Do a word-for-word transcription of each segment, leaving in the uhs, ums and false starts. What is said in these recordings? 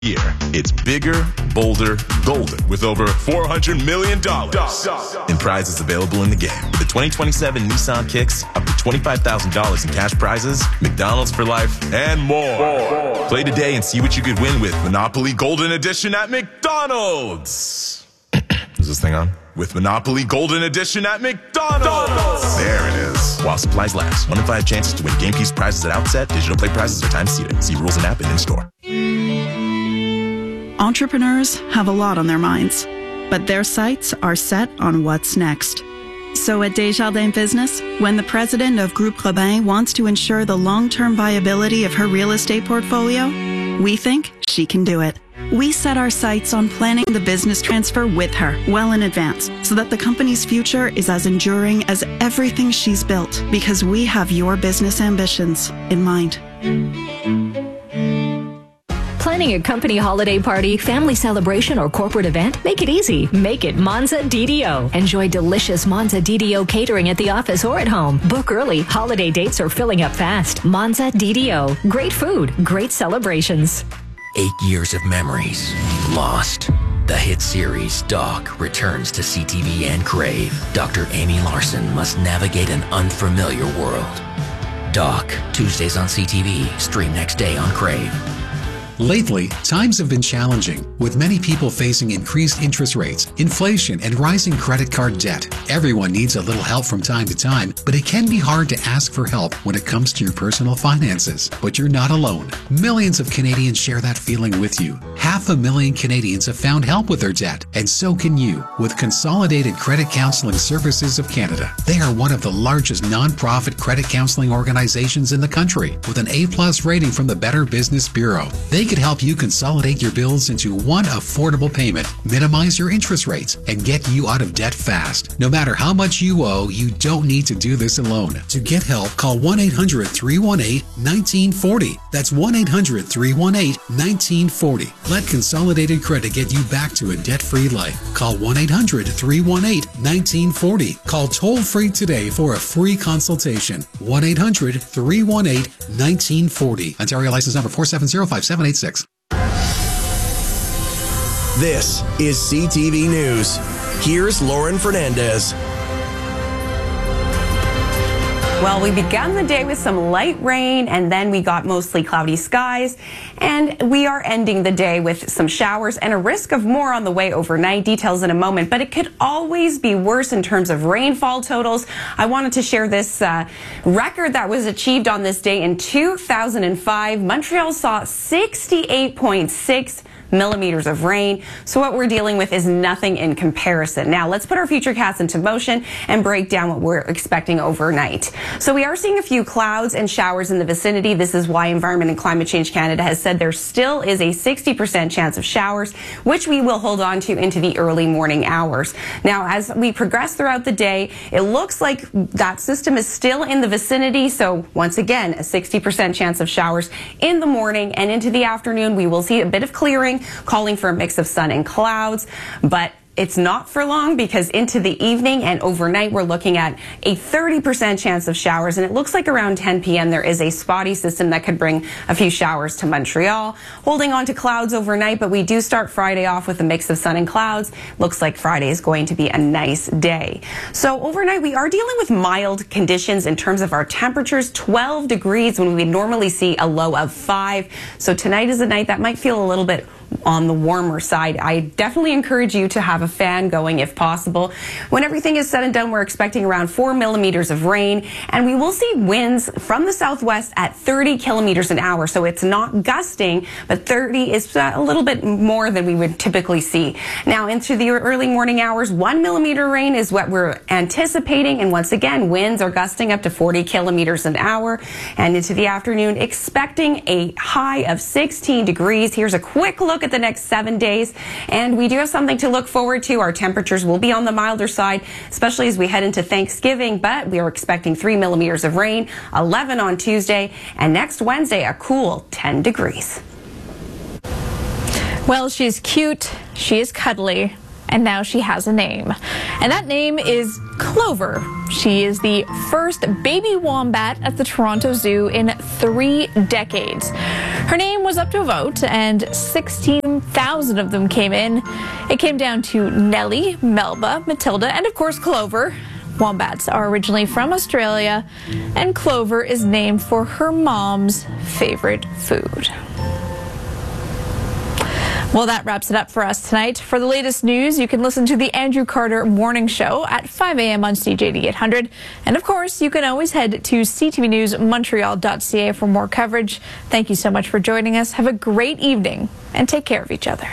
Year. It's bigger, bolder, golden with over four hundred million dollars in prizes available in the game. With the twenty twenty-seven Nissan Kicks, up to twenty-five thousand dollars in cash prizes, McDonald's for life, and more. more. Play today and see what you could win with Monopoly Golden Edition at McDonald's. Is this thing on? With Monopoly Golden Edition at McDonald's. There it is. While supplies last. One in five chances to win game piece prizes at outset. Digital play prizes are time seated. See rules and app and in-store. Entrepreneurs have a lot on their minds, but their sights are set on what's next. So at Desjardins Business, when the president of Groupe Robin wants to ensure the long-term viability of her real estate portfolio, we think she can do it. We set our sights on planning the business transfer with her well in advance so that the company's future is as enduring as everything she's built, because we have your business ambitions in mind. Planning a company holiday party, family celebration, or corporate event? Make it easy. Make it Monza D D O. Enjoy delicious Monza D D O catering at the office or at home. Book early. Holiday dates are filling up fast. Monza D D O. Great food, great celebrations. Eight years of memories lost. The hit series Doc returns to C T V and Crave. Doctor Amy Larson must navigate an unfamiliar world. Doc, Tuesdays on C T V. Stream next day on Crave. Lately, times have been challenging, with many people facing increased interest rates, inflation, and rising credit card debt. Everyone needs a little help from time to time, but it can be hard to ask for help when it comes to your personal finances. But you're not alone. Millions of Canadians share that feeling with you. Half a million Canadians have found help with their debt, and so can you with Consolidated Credit Counseling Services of Canada. They are one of the largest non-profit credit counseling organizations in the country, with an A plus rating from the Better Business Bureau. They could help you consolidate your bills into one affordable payment, minimize your interest rates, and get you out of debt fast. No matter how much you owe, you don't need to do this alone. To get help, call one eight hundred, three one eight, one nine four zero. That's one eight hundred, three one eight, one nine four zero. Let Consolidated Credit get you back to a debt-free life. Call one eight hundred, three one eight, one nine four zero. Call toll-free today for a free consultation. one eight hundred, three one eight, one nine four zero. Ontario license number four seven zero, five seven eight six. This is C T V News. Here's Lauren Fernandez. Well, we began the day with some light rain, and then we got mostly cloudy skies, and we are ending the day with some showers and a risk of more on the way overnight. Details in a moment, but it could always be worse in terms of rainfall totals. I wanted to share this uh, record that was achieved on this day in two thousand five. Montreal saw sixty-eight point six millimeters of rain. So what we're dealing with is nothing in comparison. Now let's put our futurecast into motion and break down what we're expecting overnight. So we are seeing a few clouds and showers in the vicinity. This is why Environment and Climate Change Canada has said there still is a sixty percent chance of showers, which we will hold on to into the early morning hours. Now, as we progress throughout the day, it looks like that system is still in the vicinity. So once again, a sixty percent chance of showers in the morning, and into the afternoon, we will see a bit of clearing, calling for a mix of sun and clouds, but it's not for long, because into the evening and overnight, we're looking at a thirty percent chance of showers. And it looks like around ten p m there is a spotty system that could bring a few showers to Montreal. Holding on to clouds overnight, but we do start Friday off with a mix of sun and clouds. Looks like Friday is going to be a nice day. So overnight, we are dealing with mild conditions in terms of our temperatures. twelve degrees when we normally see a low of five. So tonight is a night that might feel a little bit on the warmer side. I definitely encourage you to have a fan going if possible. When everything is said and done, we're expecting around four millimeters of rain, and we will see winds from the southwest at thirty kilometers an hour. So it's not gusting, but thirty is a little bit more than we would typically see. Now into the early morning hours, one millimeter rain is what we're anticipating. And once again, winds are gusting up to forty kilometers an hour. And into the afternoon, expecting a high of sixteen degrees. Here's a quick look at the next seven days, and we do have something to look forward to. Our temperatures will be on the milder side, especially as we head into Thanksgiving, but we are expecting three millimeters of rain, eleven on Tuesday, and next Wednesday, a cool ten degrees. Well, she's cute, she is cuddly, and now she has a name. And that name is Clover. She is the first baby wombat at the Toronto Zoo in three decades. Her name was up to a vote, and sixteen thousand of them came in. It came down to Nellie, Melba, Matilda, and of course Clover. Wombats are originally from Australia, and Clover is named for her mom's favorite food. Well, that wraps it up for us tonight. For the latest news, you can listen to the Andrew Carter Morning Show at five a.m. on C J D eight hundred. And of course, you can always head to c t v news montreal dot c a for more coverage. Thank you so much for joining us. Have a great evening and take care of each other.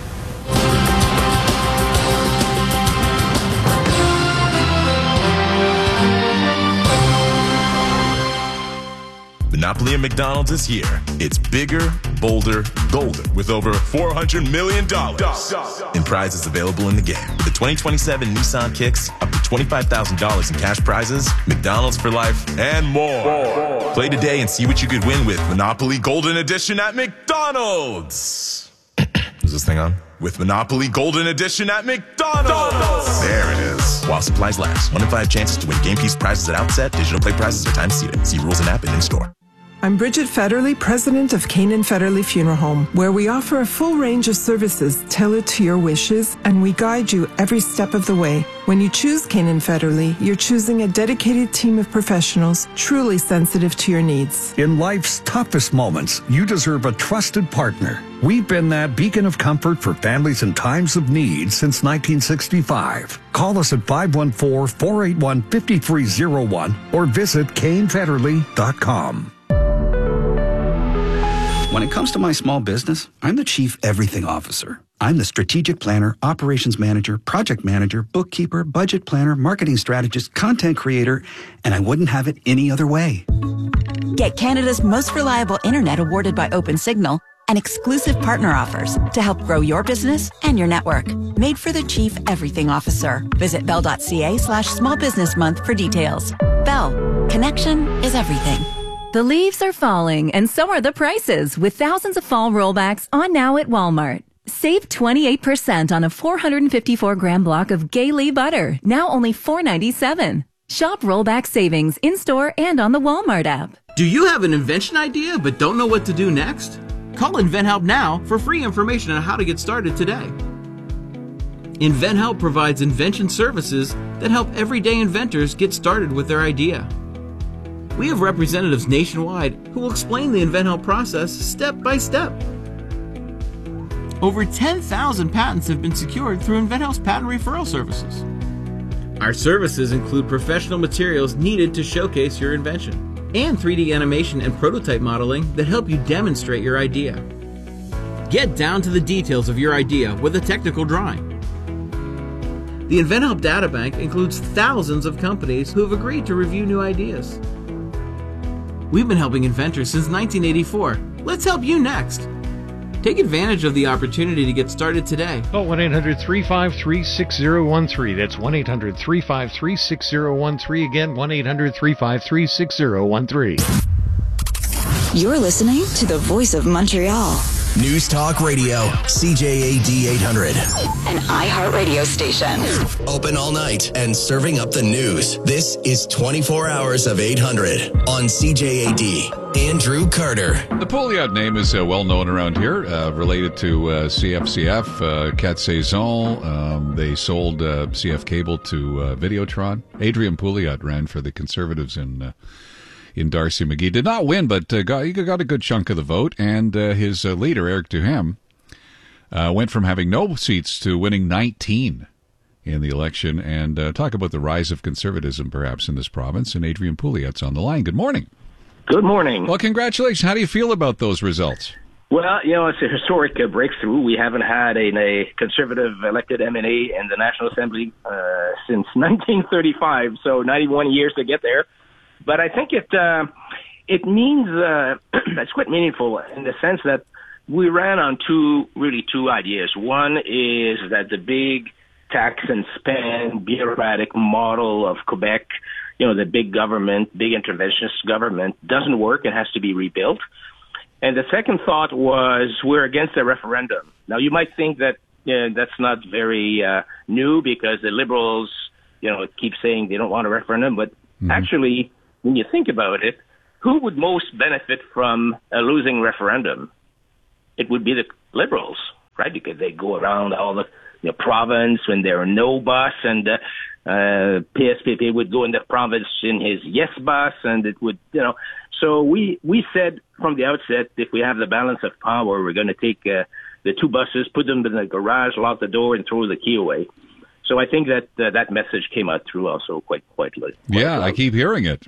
Monopoly at McDonald's is here. It's bigger, bolder, golder, with over four hundred million dollars in prizes available in the game. With the twenty twenty-seven Nissan Kicks, up to twenty-five thousand dollars in cash prizes, McDonald's for life, and more. Play today and see what you could win with Monopoly Golden Edition at McDonald's. Is this thing on? With Monopoly Golden Edition at McDonald's. There it is. While supplies last. One in five chances to win game piece prizes at outset. Digital play prizes are time seated. See rules and app and in store. I'm Bridget Federley, president of Canaan Federley Funeral Home, where we offer a full range of services tailored to your wishes, and we guide you every step of the way. When you choose Canaan Federley, you're choosing a dedicated team of professionals truly sensitive to your needs. In life's toughest moments, you deserve a trusted partner. We've been that beacon of comfort for families in times of need since nineteen sixty-five. Call us at five one four, four eight one, five three zero one or visit Kane Federley dot com. When it comes to my small business, I'm the Chief Everything Officer. I'm the strategic planner, operations manager, project manager, bookkeeper, budget planner, marketing strategist, content creator, and I wouldn't have it any other way. Get Canada's most reliable internet awarded by OpenSignal and exclusive partner offers to help grow your business and your network. Made for the Chief Everything Officer. Visit bell.ca slash small business month for details. Bell. Connection is everything. The leaves are falling, and so are the prices, with thousands of fall rollbacks on now at Walmart. Save twenty-eight percent on a four hundred fifty-four gram block of Gailey butter, now only four ninety-seven. Shop rollback savings in-store and on the Walmart app. Do you have an invention idea but don't know what to do next? Call InventHelp now for free information on how to get started today. InventHelp provides invention services that help everyday inventors get started with their idea. We have representatives nationwide who will explain the InventHelp process step by step. Over ten thousand patents have been secured through InventHelp's patent referral services. Our services include professional materials needed to showcase your invention and three D animation and prototype modeling that help you demonstrate your idea. Get down to the details of your idea with a technical drawing. The InventHelp Databank includes thousands of companies who have agreed to review new ideas. We've been helping inventors since nineteen eighty-four. Let's help you next. Take advantage of the opportunity to get started today. Call one eight hundred, three five three, six zero one three. That's one eight hundred, three five three, six zero one three. Again, one eight hundred, three five three, six zero one three. You're listening to the Voice of Montreal. News Talk Radio, C J A D eight hundred. An iHeartRadio station. Open all night and serving up the news. This is twenty-four hours of eight hundred on C J A D. Andrew Carter. The Pouliot name is uh, well known around here, uh, related to uh, C F C F, uh, quatre saisons. Um, they sold uh, C F Cable to uh, Videotron. Adrian Pouliot ran for the Conservatives in uh, in Darcy McGee. Did not win, but uh, got, he got a good chunk of the vote. And uh, his uh, leader, Eric Duhem, uh, went from having no seats to winning nineteen in the election. And uh, talk about the rise of conservatism, perhaps, in this province. And Adrian Pouliot's on the line. Good morning. Good morning. Well, congratulations. How do you feel about those results? Well, you know, it's a historic uh, breakthrough. We haven't had a, a conservative elected M N A in the National Assembly uh, since nineteen thirty-five, so ninety-one years to get there. But I think it uh, it means uh, it's quite meaningful in the sense that we ran on two, really two ideas. One is that the big tax and spend bureaucratic model of Quebec, you know, the big government, big interventionist government, doesn't work and has to be rebuilt. And the second thought was we're against a referendum. Now, you might think that uh, that's not very uh, new because the Liberals you know, keep saying they don't want a referendum, but Mm-hmm. actually, when you think about it, who would most benefit from a losing referendum? It would be the Liberals, right? Because they go around all the you know, province when there are no bus, and uh, uh, P S P P would go in the province in his yes bus, and it would, you know. So we we said from the outset, if we have the balance of power, we're going to take uh, the two buses, put them in the garage, lock the door, and throw the key away. So I think that uh, that message came out through also quite quite. quite yeah, loud. I keep hearing it.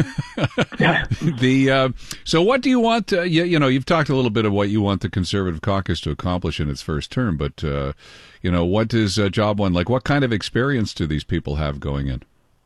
the uh, so what do you want? Uh, you, you know, you've talked a little bit of what you want the Conservative caucus to accomplish in its first term, but uh, you know, what is uh, job one like? What kind of experience do these people have going in?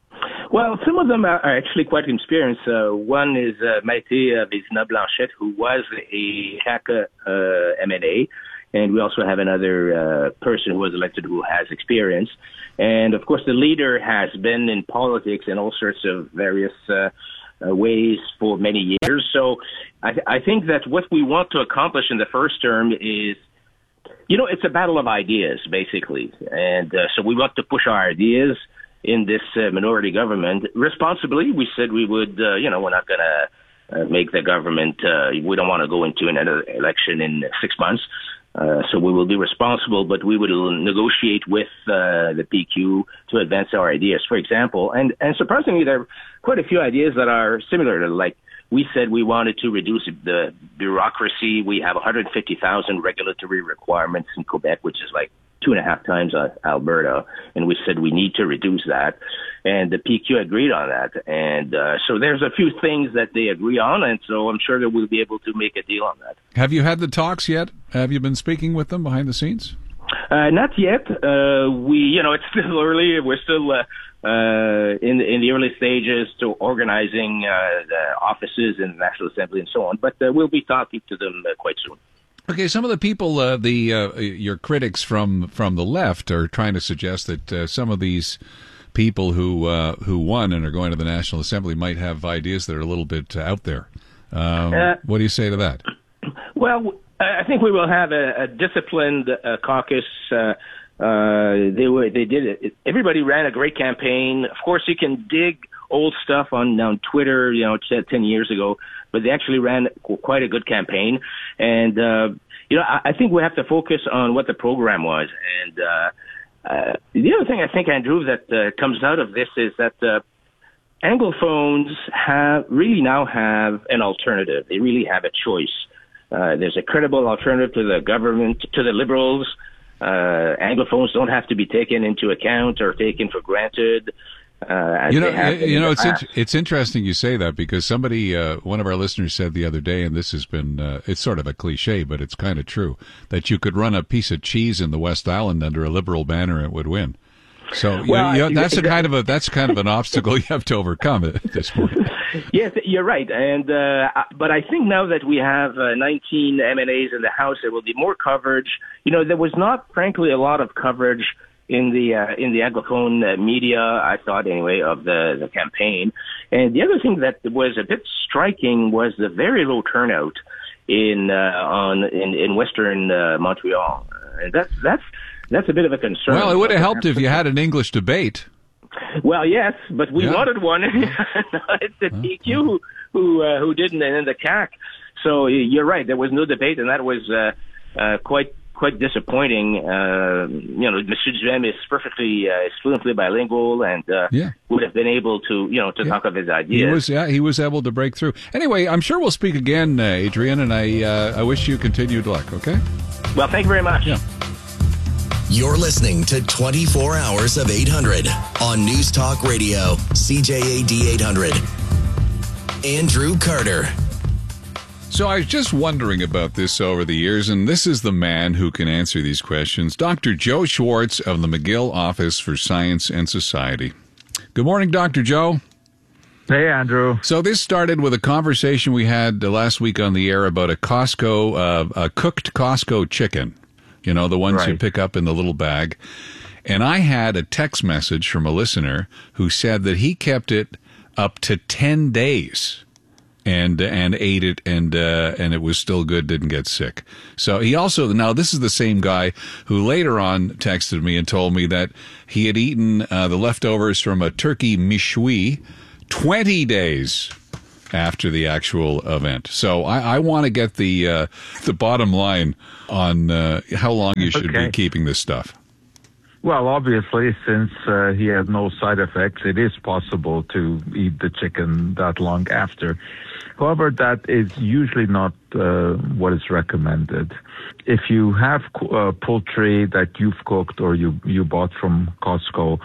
Well, some of them are actually quite experienced. Uh, one is uh, Maïté Vézina-Blanchette, who was a C A Q uh, M N A. And we also have another uh, person who was elected who has experience. And, of course, the leader has been in politics in all sorts of various uh, uh, ways for many years. So I, th- I think that what we want to accomplish in the first term is, you know, it's a battle of ideas, basically. And uh, so we want to push our ideas in this uh, minority government responsibly. We said we would, uh, you know, we're not going to uh, make the government, uh, we don't want to go into another election in six months. Uh, so we will be responsible, but we will negotiate with uh, the P Q to advance our ideas, for example. And, and surprisingly, there are quite a few ideas that are similar. Like we said we wanted to reduce the bureaucracy. We have one hundred fifty thousand regulatory requirements in Quebec, which is like two and a half times uh, Alberta. And we said we need to reduce that. And the P Q agreed on that. And uh, so there's a few things that they agree on. And so I'm sure that we'll be able to make a deal on that. Have you had the talks yet? Have you been speaking with them behind the scenes? Uh, not yet. Uh, we, you know, it's still early. We're still uh, uh, in, in the early stages to organizing uh, the offices in the National Assembly and so on. But uh, we'll be talking to them uh, quite soon. Okay, some of the people, uh, the uh, your critics from from the left, are trying to suggest that uh, some of these people who uh, who won and are going to the National Assembly might have ideas that are a little bit uh, out there. Um, uh, what do you say to that? Well, I think we will have a, a disciplined uh, caucus. Uh, uh, they were they did it. Everybody ran a great campaign. Of course, you can dig old stuff on on Twitter, you know, ten years ago, but they actually ran quite a good campaign. And uh, you know, I, I think we have to focus on what the program was. And uh, uh, the other thing I think, Andrew, that uh, comes out of this is that uh, Anglophones have really now have an alternative. They really have a choice. Uh, there's a credible alternative to the government, to the Liberals. Uh, Anglophones don't have to be taken into account or taken for granted. Uh, you know, you know, it's in, it's interesting you say that, because somebody, uh, one of our listeners said the other day, and this has been, uh, it's sort of a cliche, but it's kind of true, that you could run a piece of cheese in the West Island under a Liberal banner and it would win. So well, you, you know, that's a kind of a that's kind of an obstacle you have to overcome at this point. Yes, you're right, and uh, but I think now that we have uh, nineteen M N As in the House, there will be more coverage. You know, there was not, frankly, a lot of coverage in the uh, in the Anglophone uh, media, I thought anyway, of the, the campaign. And the other thing that was a bit striking was the very low turnout in uh, on in, in Western uh, Montreal. And that's that's that's a bit of a concern. Well, it would have helped if you had an English debate. Well, yes, but we yeah. wanted one. It's the P Q who who, uh, who didn't, and the C A Q. So you're right. There was no debate, and that was uh, uh, quite. quite disappointing. Uh, you know, Monsieur Duhem is perfectly, uh, is fluently bilingual and uh, yeah. would have been able to, you know, to yeah. talk of his ideas. He was, yeah, he was able to break through. Anyway, I'm sure we'll speak again, uh, Adrian, and I, uh, I wish you continued luck, okay? Well, thank you very much. Yeah. You're listening to twenty-four hours of eight hundred on News Talk Radio, C J A D eight hundred. Andrew Carter. So I was just wondering about this over the years, and this is the man who can answer these questions, Doctor Joe Schwartz of the McGill Office for Science and Society. Good morning, Doctor Joe. Hey, Andrew. So this started with a conversation we had uh, last week on the air about a Costco, uh, a cooked Costco chicken, you know, the ones right. you pick up in the little bag. And I had a text message from a listener who said that he kept it up to ten days. and and ate it, and uh, and it was still good, didn't get sick. So he also, now this is the same guy who later on texted me and told me that he had eaten uh, the leftovers from a turkey méchoui twenty days after the actual event. So I, I want to get the uh, the bottom line on uh, how long you should Okay. be keeping this stuff. Well, obviously, since uh, he had no side effects, it is possible to eat the chicken that long after. However, that is usually not uh, what is recommended. If you have uh, poultry that you've cooked or you, you bought from Costco,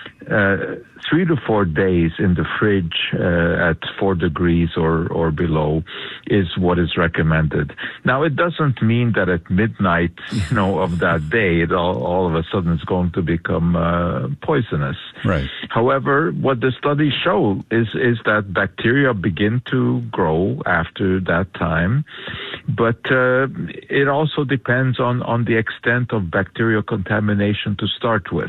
uh, three to four days in the fridge uh, at four degrees or, or below is what is recommended. Now, it doesn't mean that at midnight, you know, of that day, it all, all of a sudden is going to become uh, poisonous. Right. However, what the studies show is, is that bacteria begin to grow after that time, but uh, it also depends on, on the extent of bacterial contamination to start with.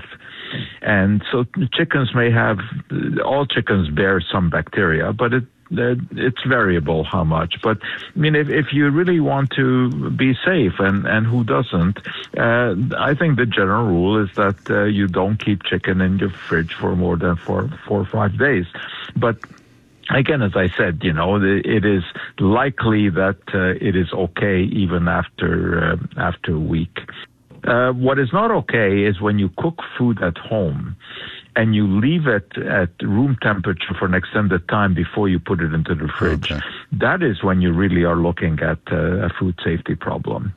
And so chickens may have, all chickens bear some bacteria, but it uh, it's variable how much. But, I mean, if, if you really want to be safe, and, and who doesn't, uh, I think the general rule is that uh, you don't keep chicken in your fridge for more than four, four or five days. But again, as I said, you know, it is likely that uh, it is okay even after uh, after a week. Uh, what is not okay is when you cook food at home and you leave it at room temperature for an extended time before you put it into the fridge. Okay. That is when you really are looking at uh, a food safety problem.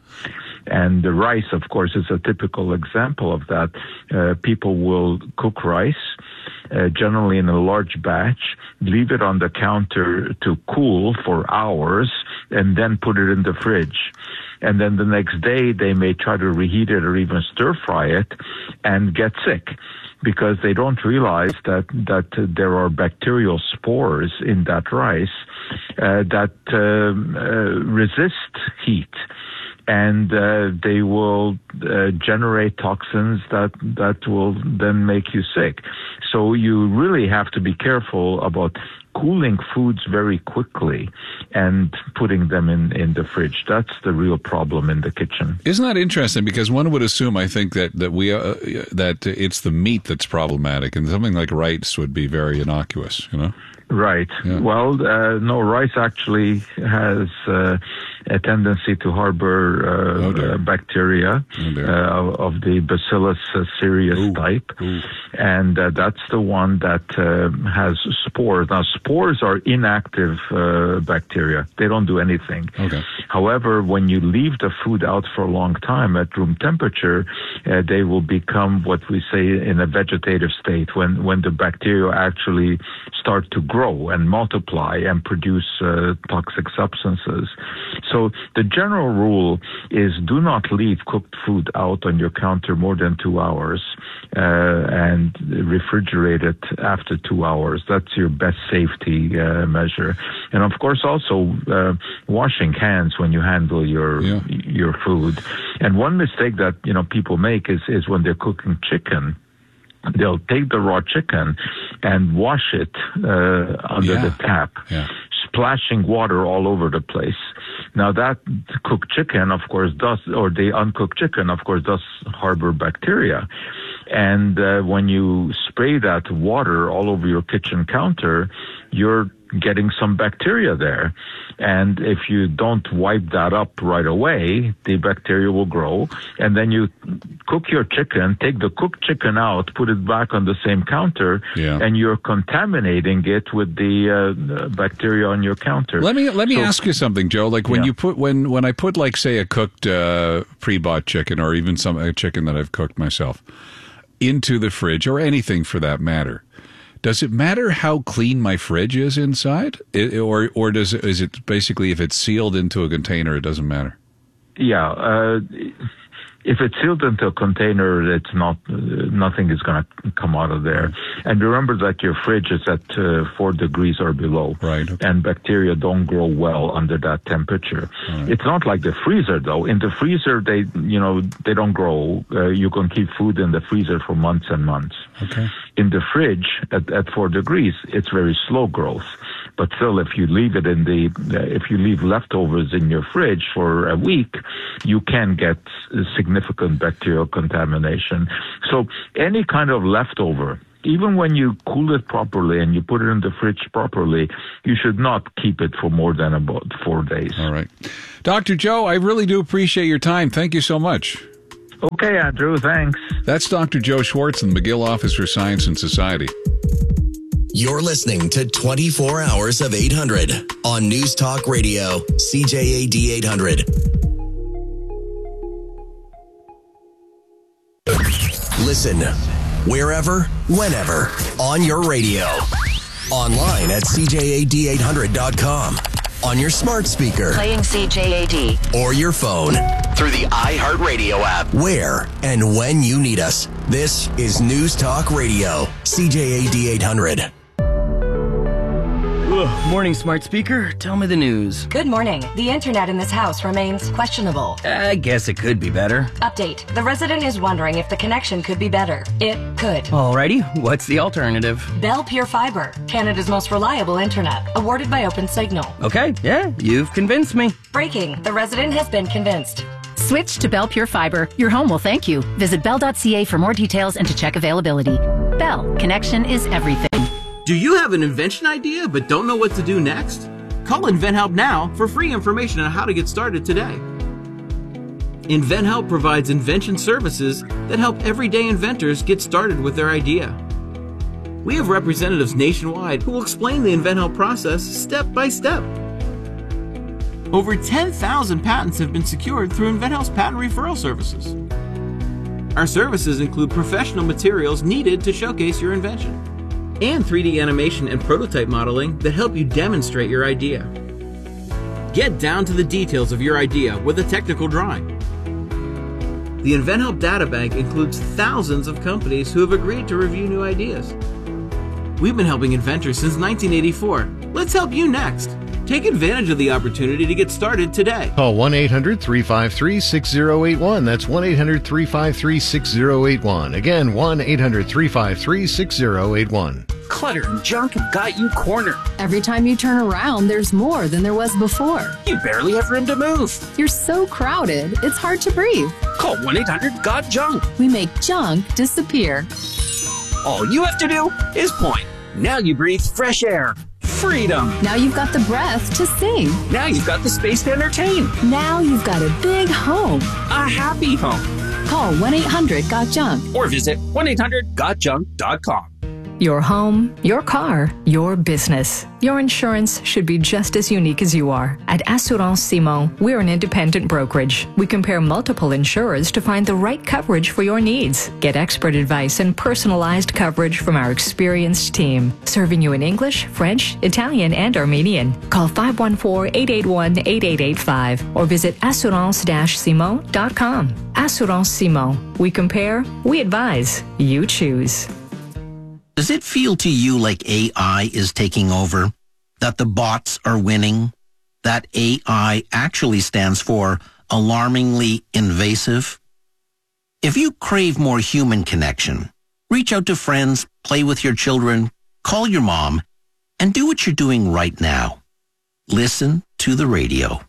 And the rice, of course, is a typical example of that. Uh, people will cook rice, uh, generally in a large batch, leave it on the counter to cool for hours, and then put it in the fridge. And then the next day, they may try to reheat it or even stir-fry it and get sick, because they don't realize that that uh, there are bacterial spores in that rice uh, that um, uh, resist heat. And uh, they will uh, generate toxins that, that will then make you sick. So you really have to be careful about cooling foods very quickly and putting them in, in the fridge. That's the real problem in the kitchen. Isn't that interesting? Because one would assume, I think, that that we uh, that it's the meat that's problematic, and something like rice would be very innocuous, you know? Right. Yeah. Well, uh, no, rice actually has uh, a tendency to harbor uh, oh uh, bacteria oh uh, of the Bacillus cereus Ooh. type. Ooh. And uh, that's the one that uh, has spores. Now, spores are inactive uh, bacteria. They don't do anything. Okay. However, when you leave the food out for a long time at room temperature, uh, they will become what we say in a vegetative state, when, when the bacteria actually start to grow and multiply and produce uh, toxic substances. So the general rule is do not leave cooked food out on your counter more than two hours uh, and refrigerate it after two hours. That's your best safety uh, measure. And of course also uh, washing hands when you handle your yeah. your food. And one mistake that, you know, people make is, is when they're cooking chicken, they'll take the raw chicken and wash it uh, under Yeah. the tap, Yeah. splashing water all over the place. Now that cooked chicken, of course, does, or the uncooked chicken, of course, does harbor bacteria. And uh, when you spray that water all over your kitchen counter, you're getting some bacteria there. And if you don't wipe that up right away, the bacteria will grow. And then you cook your chicken, take the cooked chicken out, put it back on the same counter, Yeah. and you're contaminating it with the uh, bacteria on your counter. Let me let me So- ask you something, Joe. Like when Yeah. you put when when I put like say a cooked uh, pre-bought chicken, or even some a chicken that I've cooked myself, into the fridge, or anything for that matter, does it matter how clean my fridge is inside, it, or or does it, is it basically if it's sealed into a container, it doesn't matter? Yeah, uh, if it's sealed into a container, it's not, uh, nothing is going to come out of there. And remember that your fridge is at uh, four degrees or below. Right. Okay. And bacteria don't grow well under that temperature. Right. It's not like the freezer, though. In the freezer, they, you know, they don't grow. Uh, you can keep food in the freezer for months and months. Okay. In the fridge, at, at four degrees, it's very slow growth. But still, if you leave it in the, uh, if you leave leftovers in your fridge for a week, you can get significant bacterial contamination. So any kind of leftover, even when you cool it properly and you put it in the fridge properly, you should not keep it for more than about four days. All right. Doctor Joe, I really do appreciate your time. Thank you so much. Okay, Andrew, thanks. That's Doctor Joe Schwartz in the McGill Office for Science and Society. You're listening to twenty-four hours of eight hundred on News Talk Radio, C J A D eight hundred. Listen wherever, whenever, on your radio. Online at C J A D eight hundred dot com. On your smart speaker. Playing C J A D. Or your phone. Through the iHeartRadio app. Where and when you need us. This is News Talk Radio, C J A D eight hundred. Ugh, morning, smart speaker. Tell me the news. Good morning. The internet in this house remains questionable. I guess it could be better. Update. The resident is wondering if the connection could be better. It could. Alrighty, what's the alternative? Bell Pure Fiber, Canada's most reliable internet, awarded by OpenSignal. Okay, yeah, you've convinced me. Breaking. The resident has been convinced. Switch to Bell Pure Fiber. Your home will thank you. Visit bell dot c a for more details and to check availability. Bell. Connection is everything. Do you have an invention idea but don't know what to do next? Call InventHelp now for free information on how to get started today. InventHelp provides invention services that help everyday inventors get started with their idea. We have representatives nationwide who will explain the InventHelp process step by step. Over ten thousand patents have been secured through InventHelp's patent referral services. Our services include professional materials needed to showcase your invention, and three D animation and prototype modeling that help you demonstrate your idea. Get down to the details of your idea with a technical drawing. The InventHelp Databank includes thousands of companies who have agreed to review new ideas. We've been helping inventors since nineteen eighty-four. Let's help you next. Take advantage of the opportunity to get started today. Call one eight hundred three five three six zero eight one. That's one eight hundred three five three six zero eight one. Again, one eight hundred three five three six zero eight one. Clutter and junk have got you cornered. Every time you turn around, there's more than there was before. You barely have room to move. You're so crowded, it's hard to breathe. Call one eight hundred got junk. We make junk disappear. All you have to do is point. Now you breathe fresh air. Freedom. Now you've got the breath to sing. Now you've got the space to entertain. Now you've got a big home. A happy home. Call one eight hundred got junk. Or visit one eight hundred got junk dot com. Your home, your car, your business. Your insurance should be just as unique as you are. At Assurance Simon, we're an independent brokerage. We compare multiple insurers to find the right coverage for your needs. Get expert advice and personalized coverage from our experienced team, serving you in English, French, Italian, and Armenian. Call five one four, eight eight one, eight eight eight five or visit assurance dash simon dot com. Assurance Simon. We compare, we advise, you choose. Does it feel to you like A I is taking over? That the bots are winning? That A I actually stands for alarmingly invasive? If you crave more human connection, reach out to friends, play with your children, call your mom, and do what you're doing right now. Listen to the radio.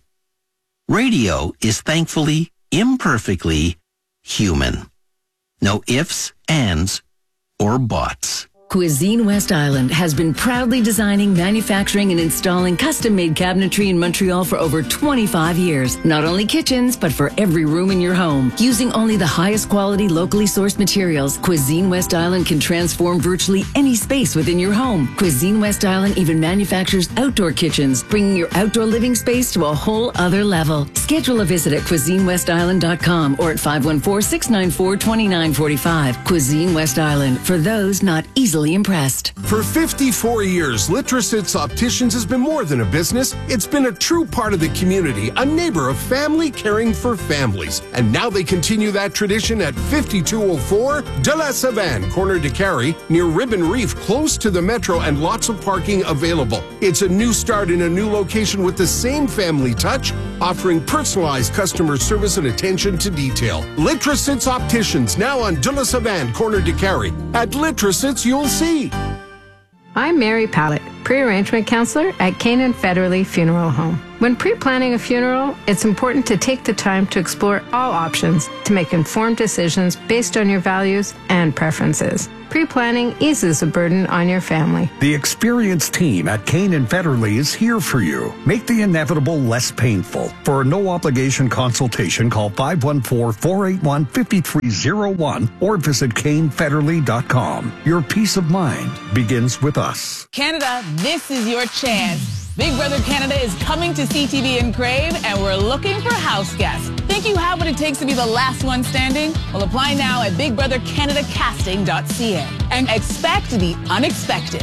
Radio is thankfully, imperfectly human. No ifs, ands, or buts. Cuisine West Island has been proudly designing, manufacturing, and installing custom-made cabinetry in Montreal for over twenty-five years. Not only kitchens, but for every room in your home. Using only the highest quality, locally sourced materials, Cuisine West Island can transform virtually any space within your home. Cuisine West Island even manufactures outdoor kitchens, bringing your outdoor living space to a whole other level. Schedule a visit at cuisine west island dot com or at five one four, six nine four, two nine four five. Cuisine West Island, for those not easily impressed. For fifty-four years, Litrosits Opticians has been more than a business. It's been a true part of the community, a neighbor of family caring for families. And now they continue that tradition at fifty-two oh four De La Savane, corner de Carey, near Ribbon Reef, close to the metro and lots of parking available. It's a new start in a new location with the same family touch, offering personalized customer service and attention to detail. Litrosits Opticians, now on De La Savane, corner de Carey. At Litrosits, you'll see. I'm Mary Pallett, pre-arrangement counselor at Canaan Federally Funeral Home. When pre-planning a funeral, it's important to take the time to explore all options to make informed decisions based on your values and preferences. Pre-planning eases the burden on your family. The experienced team at Canaan Federally is here for you. Make the inevitable less painful. For a no-obligation consultation, call five one four, four eight one, five three zero one or visit Kane Federally dot com. Your peace of mind begins with us. Canada, this is your chance. Big Brother Canada is coming to C T V and Crave, and we're looking for house guests. Think you have what it takes to be the last one standing? Well, apply now at big brother canada casting dot c a and expect the unexpected.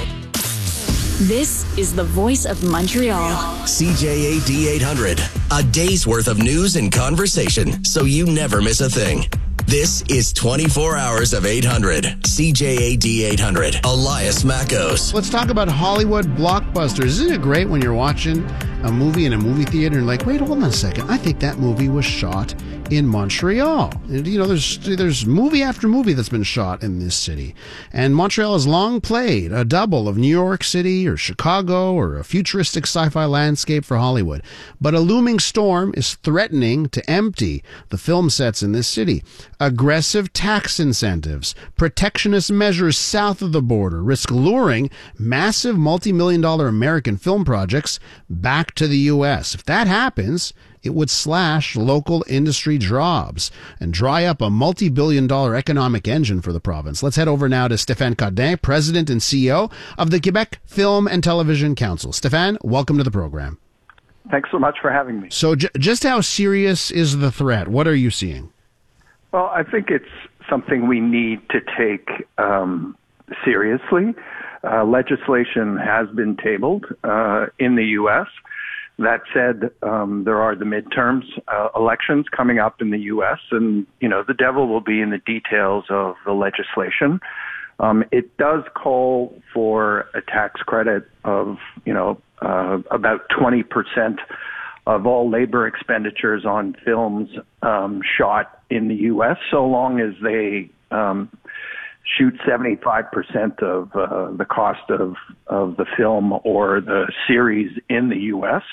This is the voice of Montreal. C J A D eight hundred, a day's worth of news and conversation, so you never miss a thing. This is twenty-four hours of eight hundred. C J A D eight hundred. Elias Mackos. Let's talk about Hollywood blockbusters. Isn't it great when you're watching a movie in a movie theater and like, wait, hold on a second. I think that movie was shot in Montreal. And, you know, there's there's movie after movie that's been shot in this city. And Montreal has long played a double of New York City or Chicago or a futuristic sci-fi landscape for Hollywood. But a looming storm is threatening to empty the film sets in this city. Aggressive tax incentives, protectionist measures south of the border risk luring massive multi-million dollar American film projects back to the U S. If that happens, it would slash local industry jobs and dry up a multi-billion dollar economic engine for the province. Let's head over now to Stéphane Cardin, President and C E O of the Quebec Film and Television Council. Stéphane, welcome to the program. Thanks so much for having me. So j- just how serious is the threat? What are you seeing? Well, I think it's something we need to take um, seriously. Uh, legislation has been tabled uh, in the U S. That said, um, there are the midterms uh, elections coming up in the U S, and, you know, the devil will be in the details of the legislation. Um, it does call for a tax credit of, you know, uh, about twenty percent of all labor expenditures on films um, shot in the U S, so long as they um, shoot seventy-five percent of uh, the cost of, of the film or the series in the U S.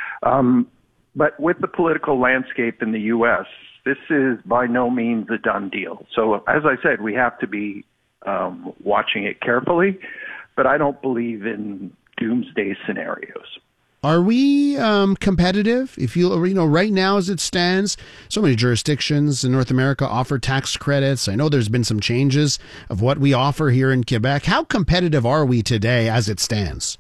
Um, but with the political landscape in the U S, this is by no means a done deal. So as I said, we have to be um, watching it carefully, but I don't believe in doomsday scenarios. Are we um, competitive? If you, you know, right now as it stands, so many jurisdictions in North America offer tax credits. I know there's been some changes of what we offer here in Quebec. How competitive are we today as it stands?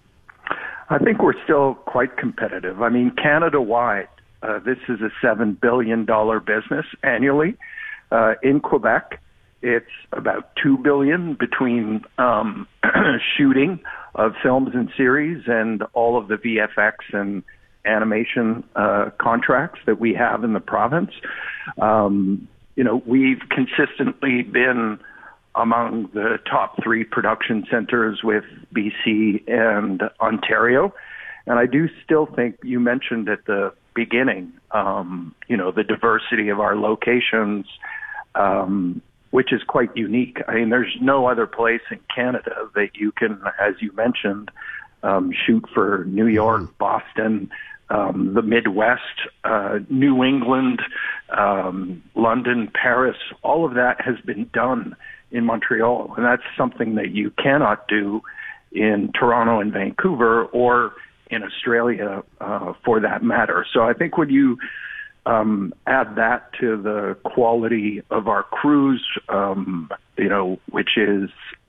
I think we're still quite competitive. I mean, Canada-wide, uh, this is a seven billion dollars business annually. Uh, in Quebec, it's about two billion dollars between um, shooting of films and series and all of the V F X and animation uh, contracts that we have in the province. Um, you know, we've consistently been among the top three production centers with B C and Ontario. And I do still think, you mentioned at the beginning, um, you know, the diversity of our locations, um, which is quite unique. I mean, there's no other place in Canada that you can, as you mentioned, um, shoot for New York, Boston, um, the Midwest, uh, New England, um, London, Paris. All of that has been done in Montreal, and that's something that you cannot do in Toronto and Vancouver or in Australia uh, for that matter. So I think when you Um, add that to the quality of our crews, um, you know, which is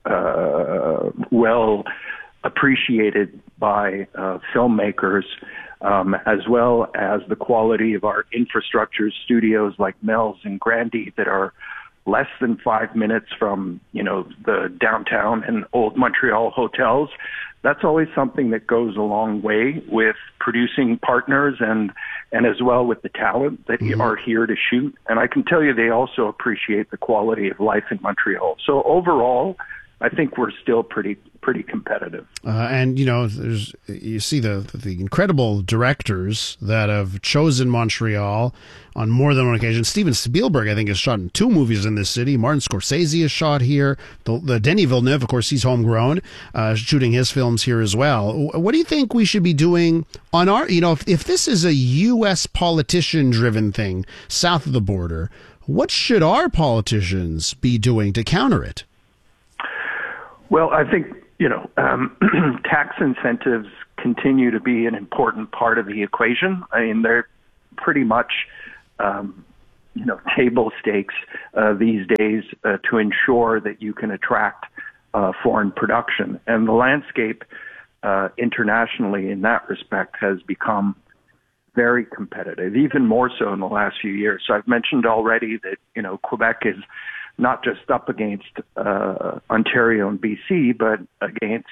uh, well appreciated by uh, filmmakers, um, as well as the quality of our infrastructure studios like Mel's and Grandy that are less than five minutes from, you know, the downtown and old Montreal hotels. That's always something that goes a long way with producing partners and and as well with the talent that mm-hmm. are here to shoot. And I can tell you they also appreciate the quality of life in Montreal. So overall, I think we're still pretty pretty competitive. Uh, and you know, there's you see the the incredible directors that have chosen Montreal on more than one occasion. Steven Spielberg, I think, has shot in two movies in this city. Martin Scorsese has shot here. The, the Denis Villeneuve, of course, he's homegrown, uh, shooting his films here as well. What do you think we should be doing on our? You know, if if this is a U S politician-driven thing south of the border, what should our politicians be doing to counter it? Well, I think, you know, um, tax incentives continue to be an important part of the equation. I mean, they're pretty much, um, you know, table stakes uh, these days uh, to ensure that you can attract uh, foreign production. And the landscape uh, internationally in that respect has become very competitive, even more so in the last few years. So I've mentioned already that, you know, Quebec is not just up against uh, Ontario and B C, but against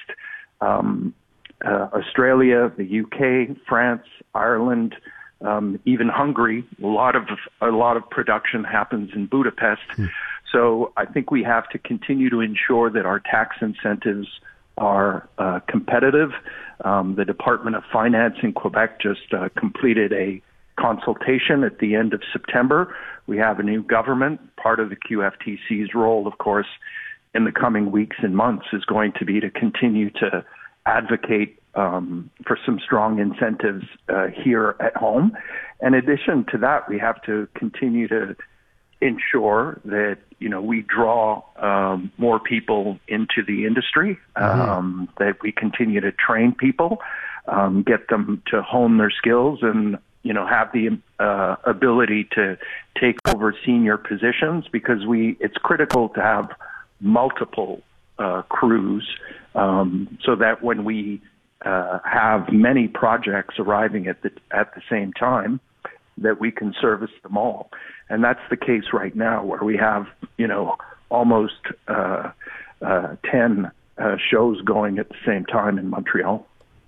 um, uh, Australia, the U K, France, Ireland, um, even Hungary. A lot of a lot of production happens in Budapest. Hmm. So I think we have to continue to ensure that our tax incentives are uh, competitive. Um, the Department of Finance in Quebec just uh, completed a consultation at the end of September. We have a new government. Part of the Q F T C's role, of course, in the coming weeks and months is going to be to continue to advocate um, for some strong incentives uh, here at home. In addition to that, we have to continue to ensure that, you know, we draw um, more people into the industry, um, mm-hmm. that we continue to train people, um, get them to hone their skills and, you know, have the uh, ability to take over senior positions, because we it's critical to have multiple uh, crews um, so that when we uh, have many projects arriving at the at the same time, that we can service them all. And that's the case right now, where we have, you know, almost uh, uh, ten uh, shows going at the same time in Montreal.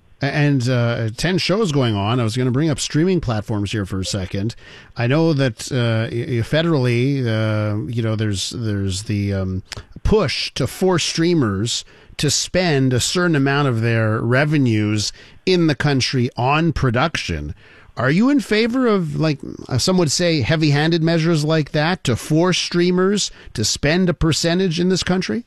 And uh, ten shows going on. I was going to bring up streaming platforms here for a second. I know that uh, federally, uh, you know, there's there's the um, push to force streamers to spend a certain amount of their revenues in the country on production. Are you in favor of, like, some would say, heavy-handed measures like that to force streamers to spend a percentage in this country?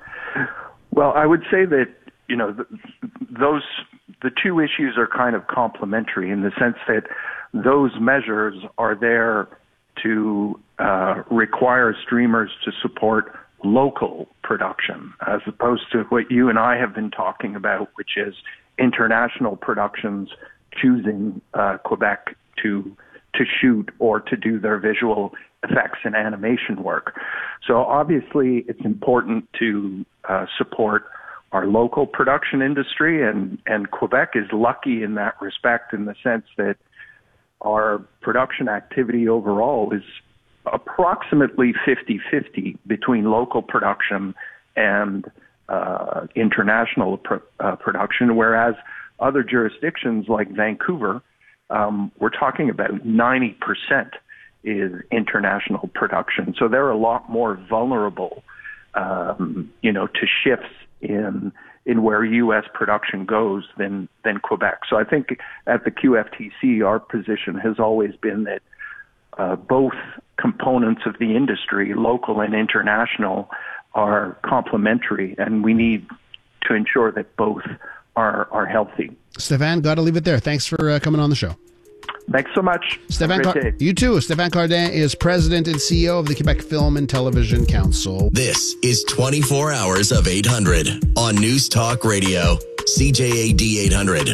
Well, I would say that, you know, th- those the two issues are kind of complementary in the sense that those measures are there to uh, require streamers to support local production, as opposed to what you and I have been talking about, which is international productions choosing uh, Quebec to to shoot or to do their visual effects and animation work. So obviously it's important to uh, support our local production industry, and, and Quebec is lucky in that respect, in the sense that our production activity overall is approximately fifty-fifty between local production and uh, international pro- uh, production, whereas other jurisdictions like Vancouver, um, we're talking about ninety percent is international production. So they're a lot more vulnerable, um, you know, to shifts in in where U S production goes than than Quebec. So I think at the Q F T C, our position has always been that uh, both components of the industry, local and international, are complementary, and we need to ensure that both are are healthy. Stéphane, got to leave it there. Thanks for uh, coming on the show. Thanks so much. Stéphane, Car- you too. Stéphane Cardin is president and C E O of the Quebec Film and Television Council. This is twenty-four hours of eight hundred on News Talk Radio, C J A D eight hundred.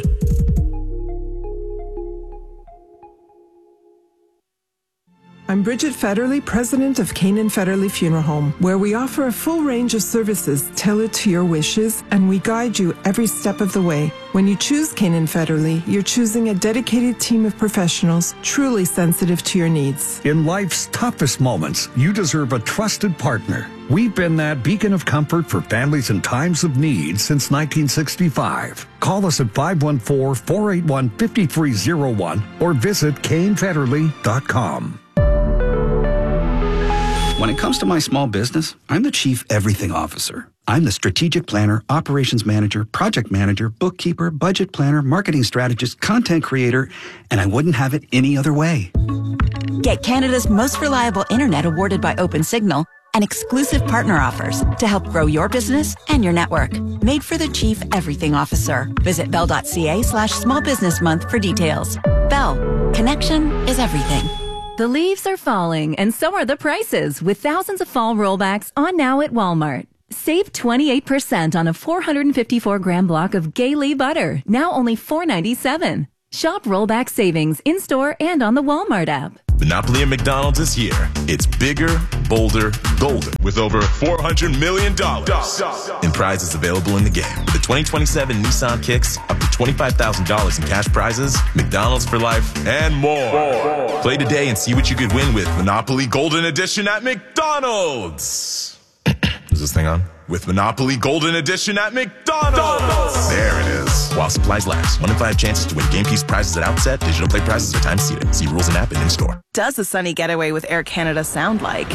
I'm Bridget Federley, president of Canaan Federley Funeral Home, where we offer a full range of services tailored to your wishes, and we guide you every step of the way. When you choose Canaan Federley, you're choosing a dedicated team of professionals truly sensitive to your needs. In life's toughest moments, you deserve a trusted partner. We've been that beacon of comfort for families in times of need since nineteen sixty-five. Call us at five one four, four eight one, five three zero one or visit Kane Federley dot com. When it comes to my small business, I'm the chief everything officer. I'm the strategic planner, operations manager, project manager, bookkeeper, budget planner, marketing strategist, content creator, and I wouldn't have it any other way. Get Canada's most reliable internet awarded by OpenSignal and exclusive partner offers to help grow your business and your network. Made for the Chief Everything Officer. Visit bell.ca slash small business month for details. Bell. Connection is everything. The leaves are falling, and so are the prices, with thousands of fall rollbacks on now at Walmart. Save twenty-eight percent on a four hundred fifty-four gram block of Gailey butter, now only four ninety-seven. Shop rollback savings in-store and on the Walmart app. Monopoly at McDonald's is here. It's bigger, bolder, golden, with over four hundred million dollars in prizes available in the game. With the twenty twenty-seven Nissan Kicks, up to twenty-five thousand dollars in cash prizes, McDonald's for life, and more. more. Play today and see what you could win with Monopoly Golden Edition at McDonald's. Is this thing on? With Monopoly Golden Edition at McDonald's. There it is. While supplies last. One in five chances to win game piece prizes at outset. Digital play prizes are time seated. See rules and app and in-store. Does a sunny getaway with Air Canada sound like?